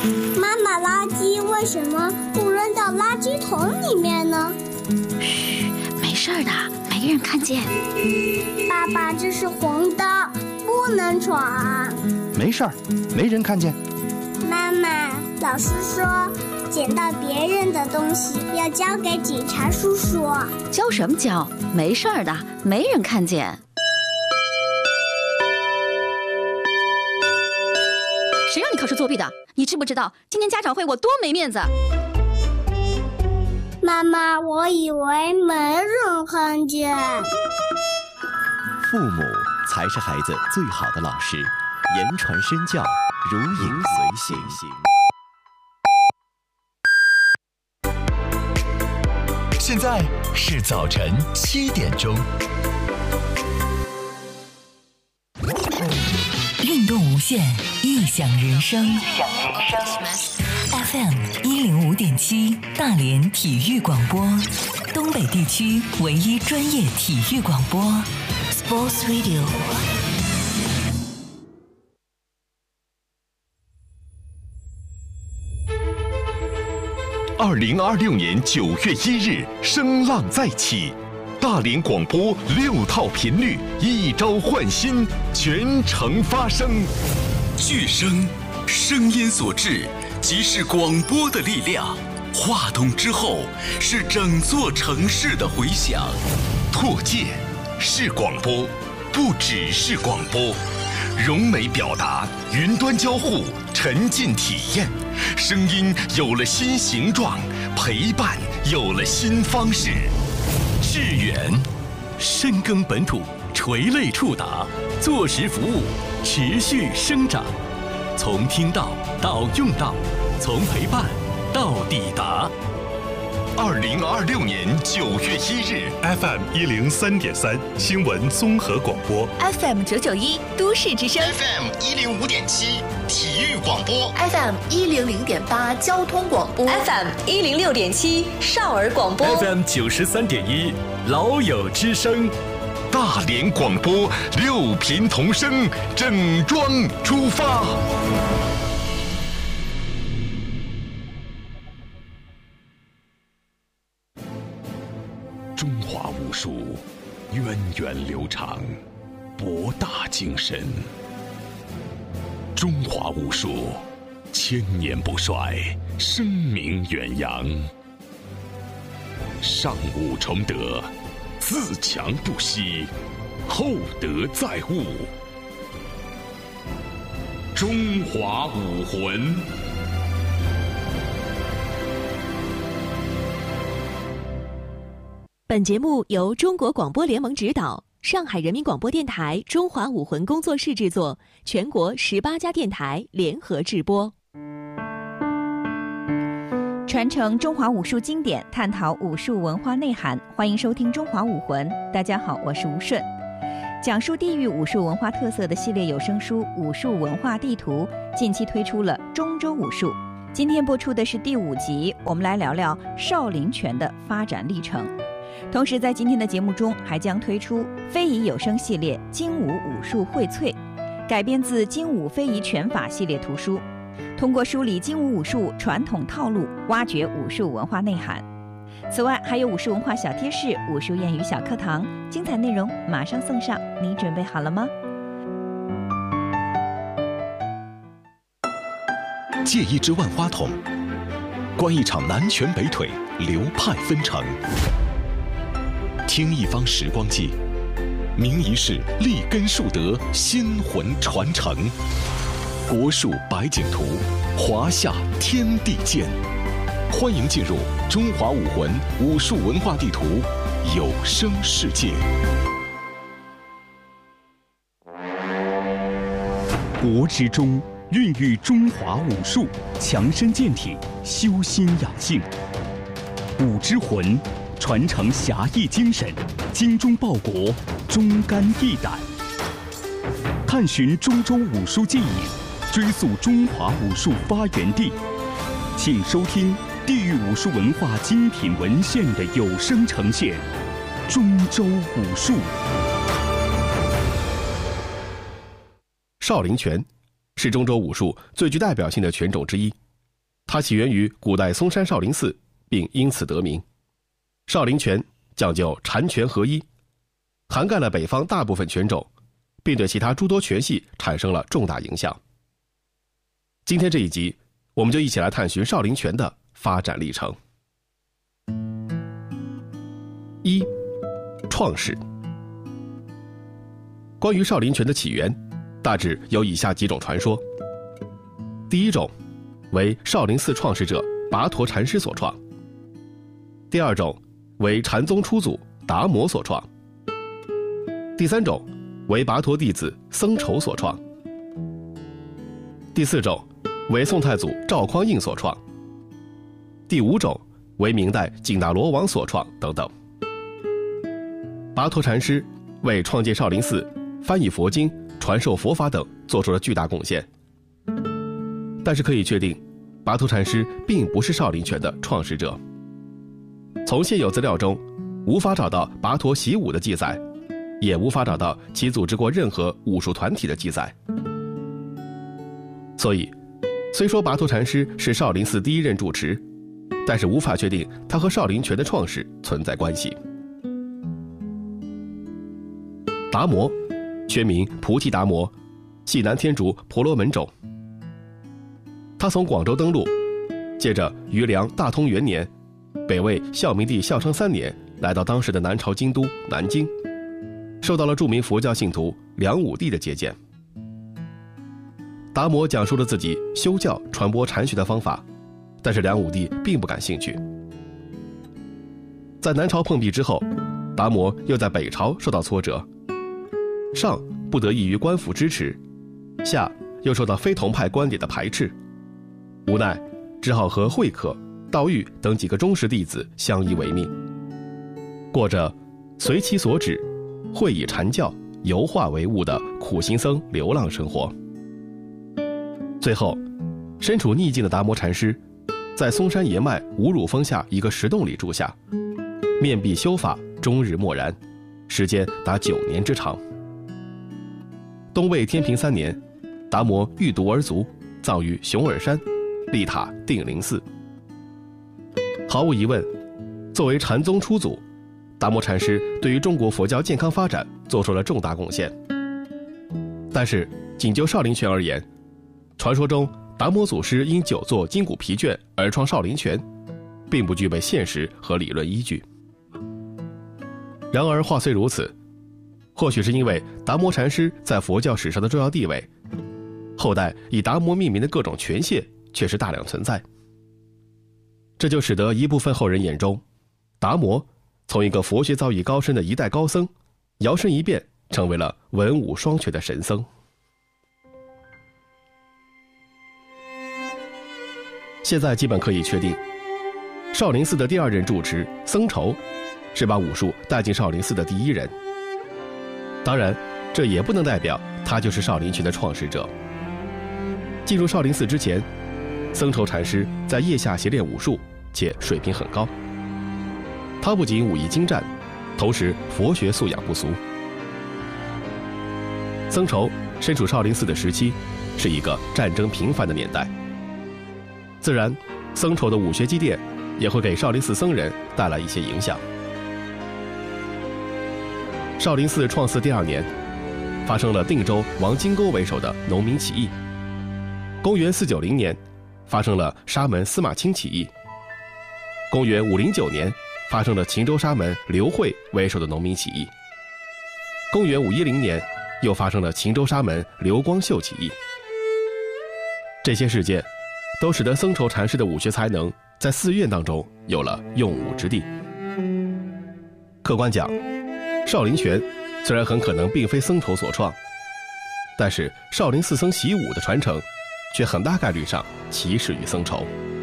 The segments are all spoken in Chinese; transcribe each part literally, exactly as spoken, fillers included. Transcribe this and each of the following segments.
妈妈，垃圾为什么不扔到垃圾桶里面呢？ 嘘，没事的，没人看见。 爸爸，这是红灯，不能闯。 没事儿，没人看见。 妈妈，老师说捡到别人的东西要交给警察叔叔。 交什么交？没事儿的，没人看见。谁让你考试作弊的？你知不知道今天家长会我多没面子？ 妈妈，我以为没人看见。 父母才是孩子最好的老师，言传身教，如影随形。 现在是早晨七点钟。运动无限，异想人生。F M 一零五点七，大连体育广播，东北地区唯一专业体育广播 ，Sports Radio。 二零二六年九月一日，声浪再起，大连广播六套频率一朝焕新，全城发声。 巨声，声音所致，即是广播的力量。话筒之后，是整座城市的回响。 拓界，是广播，不只是广播。融媒表达，云端交互，沉浸体验，声音有了新形状，陪伴有了新方式。 致远，深耕本土，垂类触达，坐实服务，持续生长。从听到到用到，从陪伴到抵达。 二零二六年九月一日 ，F M 一零三点三新闻综合广播 ，F M 九九一都市之声 ，F M 一零五点七体育广播 ，F M 一零零点八交通广播 ，F M 一零六点七少儿广播 ，F M 九十三点一老友之声。 大连广播六频同声，整装出发。 中华武术源远流长，博大精深。中华武术千年不衰，声名远扬。上武崇德，自强不息，厚德载物。中华武魂。 本节目由中国广播联盟指导，上海人民广播电台中华武魂工作室制作，全国十八家电台联合制播。 传承中华武术经典，探讨武术文化内涵，欢迎收听《中华武魂》。大家好，我是吴顺。讲述地域武术文化特色的系列有声书《武术文化地图》近期推出了中州武术，今天播出的是第五集，我们来聊聊少林拳的发展历程。同时在今天的节目中还将推出非遗有声系列精武武术荟萃，改编自精武非遗拳法系列图书，通过梳理精武武术传统套路，挖掘武术文化内涵。此外还有武术文化小贴士、武术谚语小课堂，精彩内容马上送上，你准备好了吗？ 借一支万花筒，观一场南拳北腿，流派纷呈。听一方时光记，明一世立根树德，心魂传承。国术百景图，华夏天地间。欢迎进入中华武魂武术文化地图有声世界。 国之中孕育中华武术，强身健体，修心养性。武之魂，传承侠义精神，精忠报国，忠肝义胆。探寻中州武术记忆，追溯中华武术发源地。请收听地域武术文化精品文献的有声呈现《中州武术》。 少林拳是中州武术最具代表性的拳种之一， 它起源于古代嵩山少林寺，并因此得名。少林拳讲究禅拳合一，涵盖了北方大部分拳种，并对其他诸多拳系产生了重大影响。今天这一集，我们就一起来探寻少林拳的发展历程。一、创始。关于少林拳的起源，大致有以下几种传说。第一种为少林寺创始者拔陀禅师所创，第二种为禅宗初祖达摩所创，第三种为拔陀弟子僧稠所创，第四种为宋太祖赵匡胤所创，第五种为明代景大罗王所创等等。拔陀禅师为创建少林寺、翻译佛经、传授佛法等做出了巨大贡献，但是可以确定，拔陀禅师并不是少林拳的创始者。从现有资料中，无法找到拔陀习武的记载，也无法找到其组织过任何武术团体的记载。所以，虽说拔陀禅师是少林寺第一任住持，但是无法确定他和少林拳的创始存在关系。达摩，全名菩提达摩，系南天竺婆罗门种。他从广州登陆，接着于梁大通元年，北魏孝明帝孝昌三年，来到当时的南朝京都南京，受到了著名佛教信徒梁武帝的接见。达摩讲述了自己修教传播禅学的方法，但是梁武帝并不感兴趣。在南朝碰壁之后，达摩又在北朝受到挫折，上不得已于官府支持，下又受到非同派观点的排斥，无奈只好和慧可、道玉等几个忠实弟子相依为命，过着随其所指、会以禅教、游化为务的苦行僧流浪生活。最后，身处逆境的达摩禅师，在嵩山野脉五乳峰下一个石洞里住下，面壁修法，终日默然，时间达九年之长。东魏天平三年，达摩欲毒而卒，葬于熊耳山，立塔定陵寺。毫无疑问，作为禅宗初祖，达摩禅师对于中国佛教健康发展做出了重大贡献。但是，仅就少林拳而言，传说中达摩祖师因久坐筋骨疲倦而创少林拳，并不具备现实和理论依据。然而话虽如此，或许是因为达摩禅师在佛教史上的重要地位，后代以达摩命名的各种拳械确实大量存在。这就使得一部分后人眼中，达摩从一个佛学造诣高深的一代高僧，摇身一变成为了文武双全的神僧。现在基本可以确定，少林寺的第二任住持僧稠是把武术带进少林寺的第一人。当然，这也不能代表他就是少林拳的创始者。进入少林寺之前，僧稠禅师在腋下习练武术，且水平很高。他不仅武艺精湛，同时佛学素养不俗。僧稠身处少林寺的时期，是一个战争频繁的年代，自然，僧稠的武学积淀也会给少林寺僧人带来一些影响。少林寺创寺第二年，发生了定州王金钩为首的农民起义。公元四九零年，发生了沙门司马清起义。公元五零九年，发生了秦州沙门刘慧为首的农民起义。公元五一零年，又发生了秦州沙门刘光秀起义。这些事件都使得僧稠禅师的武学才能在寺院当中有了用武之地。客观讲，少林拳虽然很可能并非僧稠所创，但是少林寺僧习武的传承却很大概率上起始于僧稠。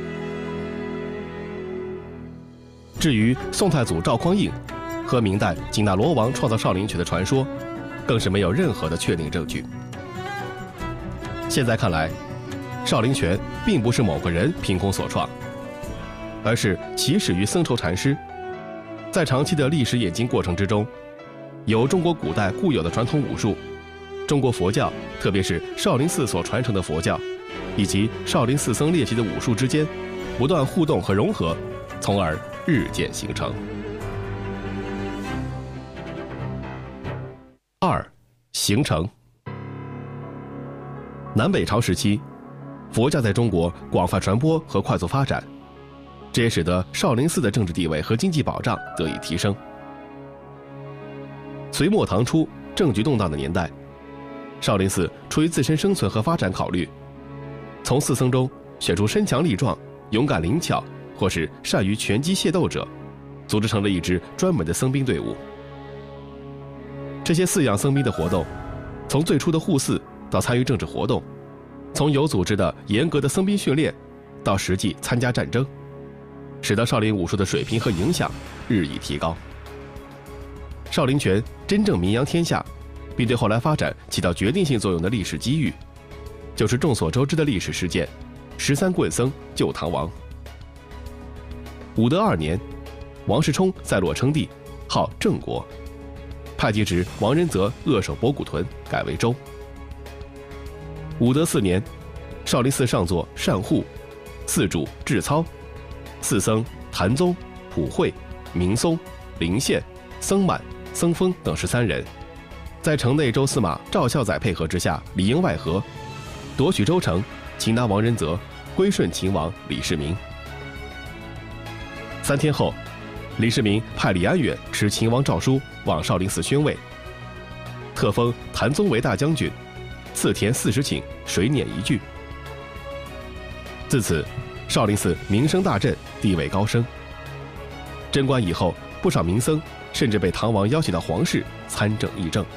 至于宋太祖赵匡胤和明代景大罗王创造少林拳的传说，更是没有任何的确定证据。现在看来，少林拳并不是某个人凭空所创，而是起始于僧稠禅师。在长期的历史演进过程之中，由中国古代固有的传统武术、中国佛教，特别是少林寺所传承的佛教， 以及少林寺僧练习的武术之间不断互动和融合，从而日渐形成。二、形成。南北朝时期，佛教在中国广泛传播和快速发展，这也使得少林寺的政治地位和经济保障得以提升。隋末唐初政局动荡的年代，少林寺出于自身生存和发展考虑，从寺僧中选出身强力壮、勇敢灵巧或是善于拳击械斗者，组织成了一支专门的僧兵队伍。这些饲养僧兵的活动，从最初的护寺到参与政治活动，从有组织的严格的僧兵训练到实际参加战争，使得少林武术的水平和影响日益提高。少林拳真正名扬天下，并对后来发展起到决定性作用的历史机遇，就是众所周知的历史事件十三棍僧救唐王。武德二年，王世充在洛称帝，号郑国，派籍职王仁泽扼守博古屯，改为州。武德四年，少林寺上座善护、寺主智操、寺僧谭宗、普惠、明松、灵宪、僧满、僧峰等十三人，在城内州司马赵孝载配合之下，里应外合，夺取州城，擒拿王仁泽，归顺秦王李世民。三天后，李世民派李安远持秦王诏书往少林寺宣慰，特封谭宗为大将军，赐田四十顷，水碾一具。自此，少林寺名声大振，地位高升。贞观以后，不少名僧甚至被唐王邀请到皇室参政议政。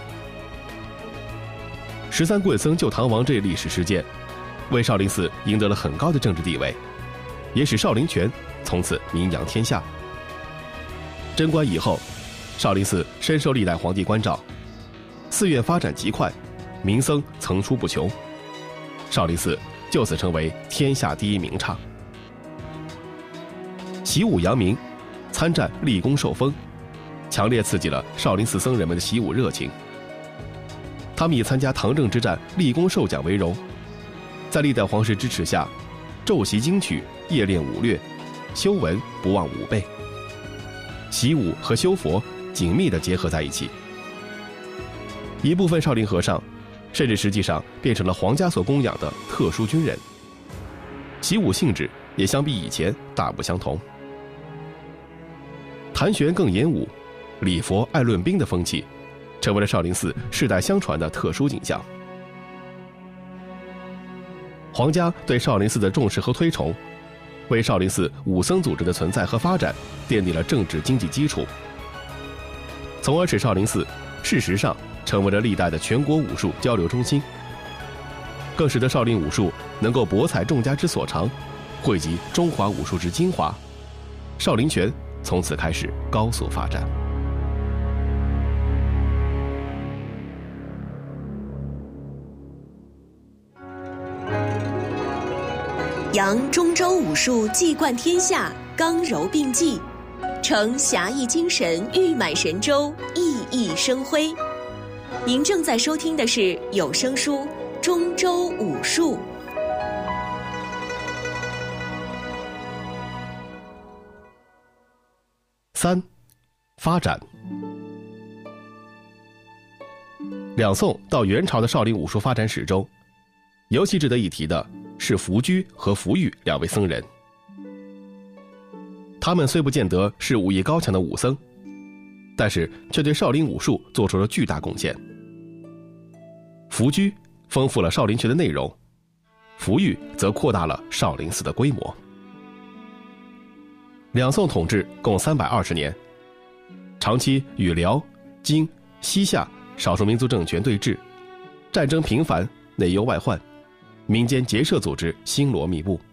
十三棍僧救唐王这一历史事件，为少林寺赢得了很高的政治地位，也使少林拳从此名扬天下。贞观以后，少林寺深受历代皇帝关照，寺院发展极快，名僧层出不穷，少林寺就此成为天下第一名刹。习武扬名，参战立功受封，强烈刺激了少林寺僧人们的习武热情。他们以参加唐郑之战立功受奖为荣，在历代皇室支持下，昼习经曲，夜练武略，修文不忘武备。习武和修佛紧密地结合在一起。一部分少林和尚甚至实际上变成了皇家所供养的特殊军人，习武性质也相比以前大不相同。谭玄更严武，礼佛爱论兵的风气，成为了少林寺世代相传的特殊景象。皇家对少林寺的重视和推崇，为少林寺武僧组织的存在和发展奠定了政治经济基础，从而使少林寺事实上成为了历代的全国武术交流中心，更使得少林武术能够博采众家之所长，汇集中华武术之精华，少林拳从此开始高速发展。 扬中州武术技冠天下，刚柔并济，成侠义精神誉满神州，熠熠生辉。您正在收听的是有声书《中州武术》。 三、发展。两宋到元朝的少林武术发展史中，尤其值得一提的是福居和福玉两位僧人。他们虽不见得是武艺高强的武僧，但是却对少林武术做出了巨大贡献。福居丰富了少林拳的内容，福玉则扩大了少林寺的规模。两宋统治共三百二十年，长期与辽、金、西夏少数民族政权对峙，战争频繁，内忧外患，民间结社组织星罗密布。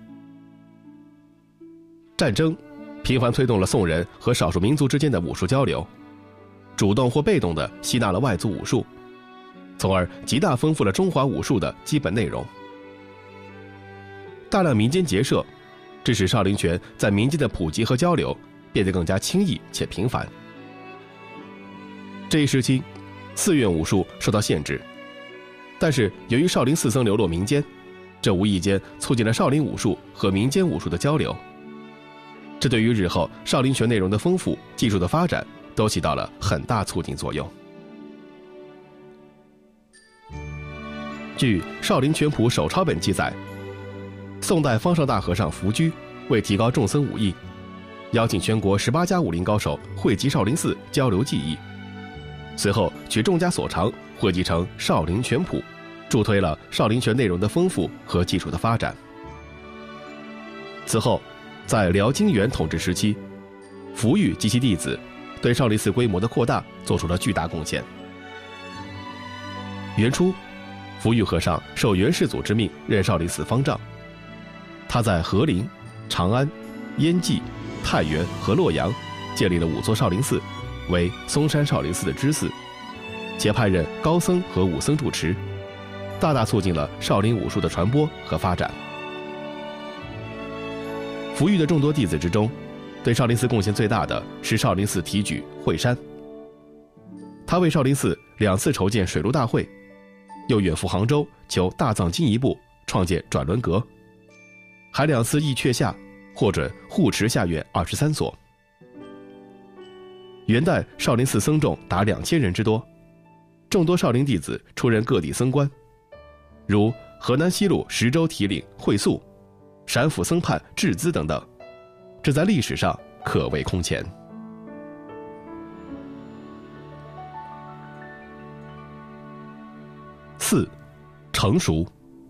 战争频繁推动了宋人和少数民族之间的武术交流，主动或被动地吸纳了外族武术，从而极大丰富了中华武术的基本内容。大量民间结社致使少林拳在民间的普及和交流变得更加轻易且频繁。这一时期，寺院武术受到限制，但是由于少林寺僧流落民间， 这无意间促进了少林武术和民间武术的交流。这对于日后少林拳内容的丰富、技术的发展都起到了很大促进作用。据《少林拳谱手抄本》记载，宋代方丈大和尚福居为提高众僧武艺，邀请全国十八家武林高手汇集少林寺交流技艺，随后取众家所长汇集成《少林拳谱》，助推了少林拳内容的丰富和技术的发展。此后，在辽金元统治时期，福玉及其弟子对少林寺规模的扩大做出了巨大贡献。元初，福玉和尚受元世祖之命任少林寺方丈，他在和林、长安、燕蓟、太原和洛阳建立了五座少林寺，为嵩山少林寺的支寺，且派任高僧和武僧主持，大大促进了少林武术的传播和发展。福玉的众多弟子之中，对少林寺贡献最大的是少林寺提举惠山。他为少林寺两次筹建水陆大会，又远赴杭州求大藏经一部创建转轮阁，还两次议阙下获准护持下院二十三所。元代少林寺僧众达两千人之多，众多少林弟子出任各地僧官，如河南西路石州提领慧素、陕府僧判智资等等，这在历史上可谓空前。四、成熟。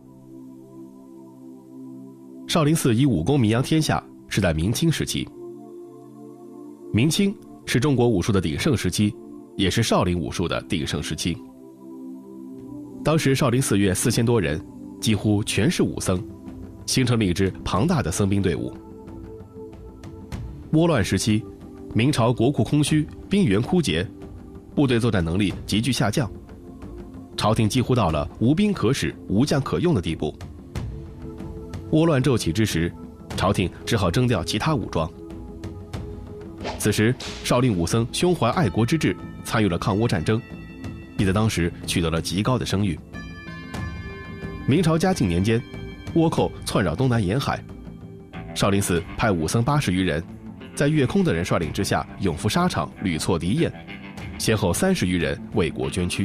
少林寺以武功名扬天下是在明清时期。明清是中国武术的鼎盛时期，也是少林武术的鼎盛时期。当时少林寺院四千多人，几乎全是武僧，形成了一支庞大的僧兵队伍。倭乱时期，明朝国库空虚，兵源枯竭，部队作战能力急剧下降，朝廷几乎到了无兵可使、无将可用的地步。倭乱骤起之时，朝廷只好征调其他武装。此时，少林武僧胸怀爱国之志，参与了抗倭战争，并在当时取得了极高的声誉。明朝嘉靖年间，倭寇窜扰东南沿海，少林寺派武僧八十余人，在岳空的人率领之下，勇赴沙场，屡挫敌焰，先后三十余人为国捐躯。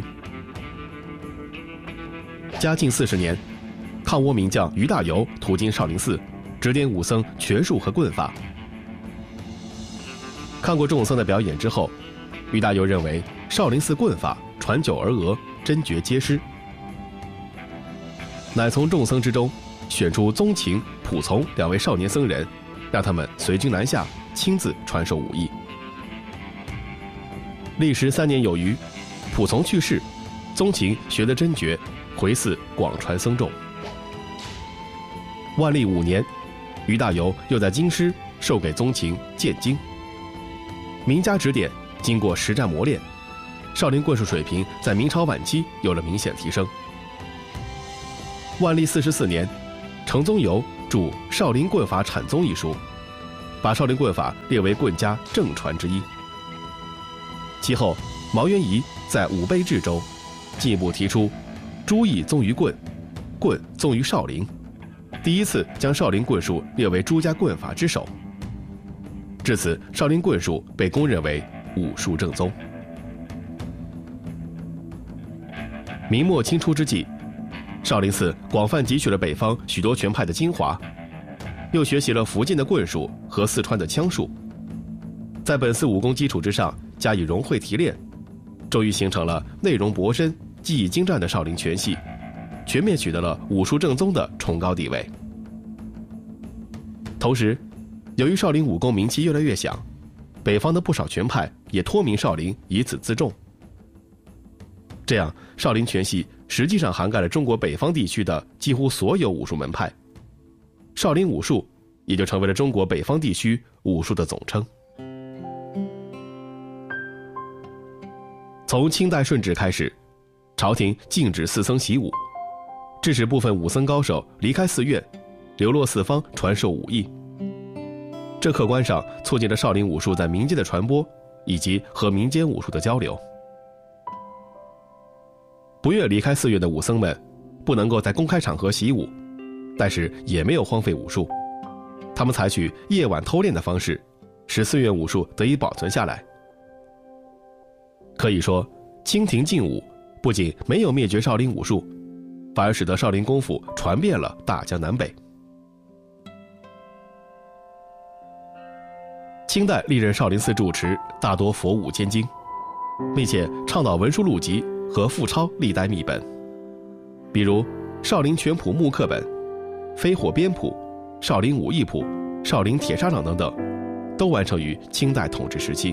嘉靖四十年，抗倭名将于大猷途经少林寺，指点武僧拳术和棍法。看过众僧的表演之后，于大猷认为少林寺棍法传久而讹，真绝皆失，乃从众僧之中选出宗晴、蒲从两位少年僧人，让他们随军南下，亲自传授武艺。历时三年有余，蒲从去世，宗晴学得真诀，回寺广传僧众。万历五年，于大猷又在京师授给宗晴剑经。名家指点，经过实战磨练，少林棍术水平在明朝晚期有了明显提升。万历四十四年，程宗繇著《少林棍法阐宗》一书，把少林棍法列为棍家正传之一。其后，毛元仪在《武备志》中进一步提出诸义宗于棍，棍宗于少林，第一次将少林棍术列为诸家棍法之首。至此，少林棍术被公认为武术正宗。明末清初之际，少林寺广泛汲取了北方许多拳派的精华，又学习了福建的棍术和四川的枪术，在本寺武功基础之上加以融会提炼，终于形成了内容博深、技艺精湛的少林拳系，全面取得了武术正宗的崇高地位。同时，由于少林武功名气越来越响，北方的不少拳派也托名少林，以此自重。这样，少林拳系实际上涵盖了中国北方地区的几乎所有武术门派，少林武术也就成为了中国北方地区武术的总称。从清代顺治开始，朝廷禁止寺僧习武，致使部分武僧高手离开寺院，流落四方传授武艺。这客观上促进了少林武术在民间的传播，以及和民间武术的交流。不愿离开寺院的武僧们，不能够在公开场合习武， 但是也没有荒废武术。他们采取夜晚偷练的方式，使寺院武术得以保存下来。可以说，清廷禁武不仅没有灭绝少林武术，反而使得少林功夫传遍了大江南北。清代历任少林寺住持大多佛武兼精，并且倡导文书录集和复抄历代秘本，比如少林拳谱木刻本、飞火鞭谱、少林武艺谱、少林铁砂掌等等，都完成于清代统治时期。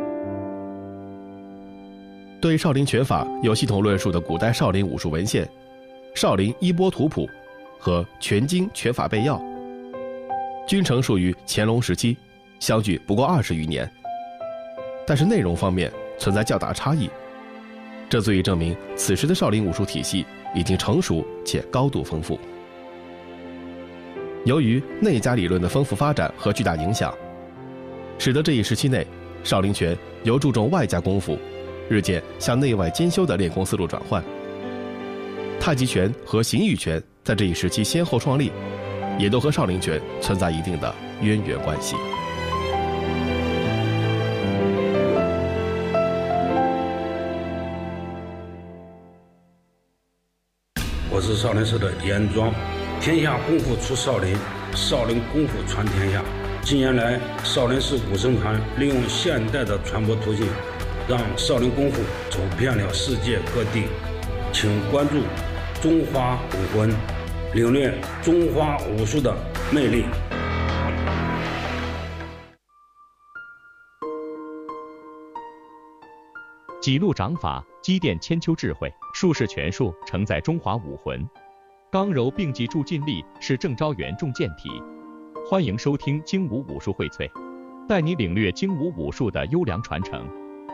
对少林拳法有系统论述的古代少林武术文献《少林衣钵图谱》和《拳经拳法备要》，均成属于乾隆时期，相距不过二十余年，但是内容方面存在较大差异，这足以证明此时的少林武术体系已经成熟且高度丰富。由于内家理论的丰富发展和巨大影响，使得这一时期内少林拳由注重外家功夫，日渐向内外兼修的练功思路转换。太极拳和形意拳在这一时期先后创立，也都和少林拳存在一定的渊源关系。 我是少林寺的严庄，天下功夫出少林，少林功夫传天下。近年来，少林寺武僧团利用现代的传播途径，让少林功夫走遍了世界各地。请关注中华武魂，领略中华武术的魅力。 几路掌法积淀千秋智慧，术士拳术承载中华武魂。刚柔并济助劲力是郑昭元重健体。欢迎收听精武武术荟萃，带你领略精武武术的优良传承。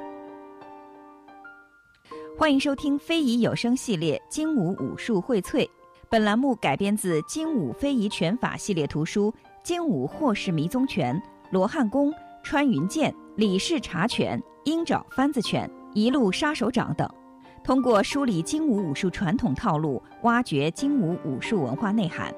欢迎收听非遗有声系列《精武武术荟萃》，本栏目改编自《精武非遗拳法》系列图书《精武霍氏迷踪拳》、罗汉功、穿云箭、李氏茶拳、鹰爪翻子拳、一路杀手掌等，通过梳理精武武术传统套路，挖掘精武武术文化内涵。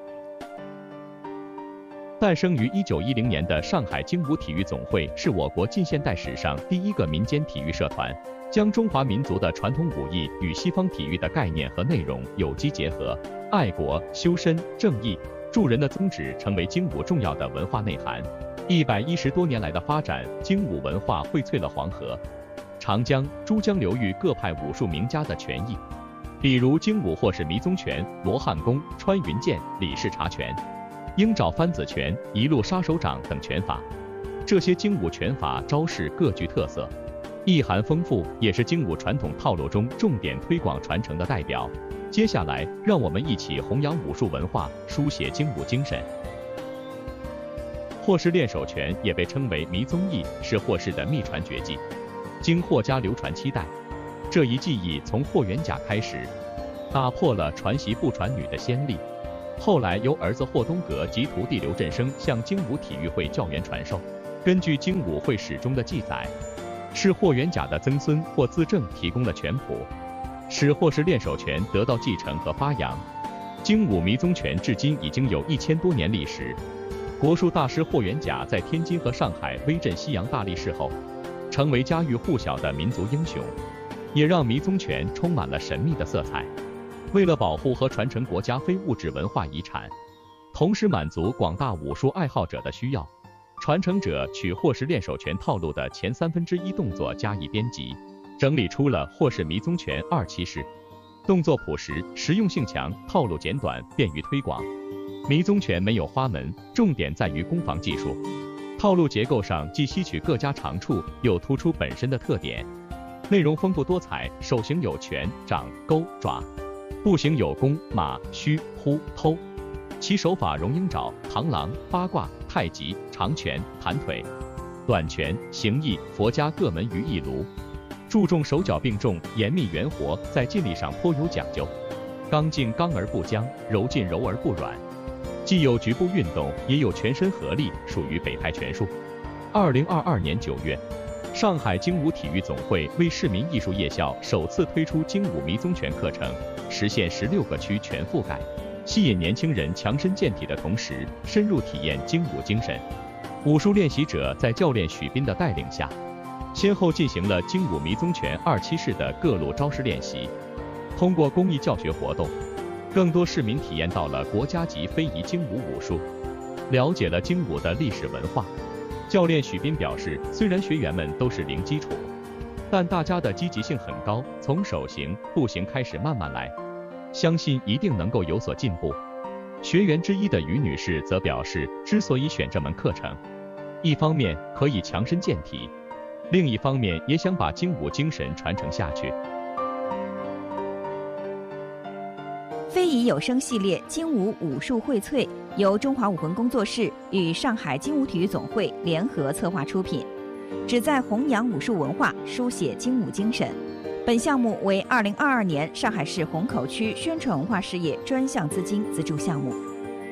诞生于一九一零年的上海精武体育总会是我国近现代史上第一个民间体育社团，将中华民族的传统武艺与西方体育的概念和内容有机结合，爱国、修身、正义、助人的宗旨成为精武重要的文化内涵。一百一十多年来的发展，精武文化荟萃了黄河、长江、珠江流域各派武术名家的拳艺，比如精武霍氏迷踪拳、罗汉功、穿云箭、李氏茶拳、鹰爪翻子拳、一路杀手掌等拳法。这些精武拳法招式各具特色，意涵丰富，也是精武传统套路中重点推广传承的代表。接下来，让我们一起弘扬武术文化，书写精武精神。霍氏练手拳也被称为迷踪艺，是霍氏的秘传绝技，经霍家流传七代。这一技艺从霍元甲开始，打破了传习不传女的先例。后来由儿子霍东阁及徒弟刘振声向精武体育会教员传授。根据精武会史中的记载，是霍元甲的曾孙霍自正提供了拳谱，使霍氏练手拳得到继承和发扬。精武迷踪拳至今已经有一千多年历史。国术大师霍元甲在天津和上海威震西洋大力士后，成为家喻户晓的民族英雄，也让迷踪拳充满了神秘的色彩。为了保护和传承国家非物质文化遗产，同时满足广大武术爱好者的需要，传承者取霍氏练手拳套路的前三分之一动作加以编辑，整理出了霍氏迷踪拳二七式，动作朴实，实用性强，套路简短，便于推广。迷踪拳没有花门，重点在于攻防技术。套路结构上既吸取各家长处，又突出本身的特点。内容丰富多彩，手型有拳、掌、勾、爪；步行有弓、马、虚、扑、偷。其手法容鹰爪、螳螂、八卦、太极、长拳、弹腿、短拳、形意、佛家各门于一炉。注重手脚并重，严密圆活，在劲力上颇有讲究。刚劲刚而不僵，柔劲柔而不软。既有局部运动，也有全身合力，属于北派拳术。二零二二年九月，上海精武体育总会为市民艺术夜校首次推出精武迷踪拳课程，实现十六个区全覆盖。 吸引年轻人强身健体的同时，深入体验精武精神。武术练习者在教练许斌的带领下，先后进行了精武迷踪拳二七式的各路招式练习。通过公益教学活动，更多市民体验到了国家级非遗精武武术，了解了精武的历史文化。教练许斌表示，虽然学员们都是零基础，但大家的积极性很高，从手型、步行开始慢慢来，相信一定能够有所进步。学员之一的于女士则表示，之所以选这门课程，一方面可以强身健体，另一方面也想把精武精神传承下去。 非遗有声系列精武武术荟萃由中华武魂工作室与上海精武体育总会联合策划出品，旨在弘扬武术文化，书写精武精神。本项目为二零二二年上海市虹口区宣传文化事业专项资金资助项目。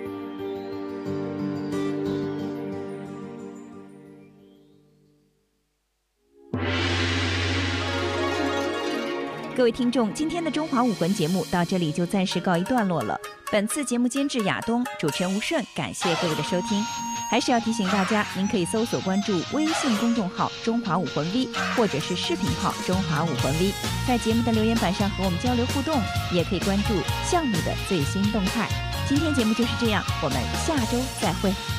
各位听众，今天的中华武魂节目到这里就暂时告一段落了。本次节目监制亚东，主持人吴顺，感谢各位的收听。还是要提醒大家，您可以搜索关注微信公众号中华武魂 V， 或者是视频号中华武魂 V， 在节目的留言板上和我们交流互动，也可以关注项目的最新动态。今天节目就是这样，我们下周再会。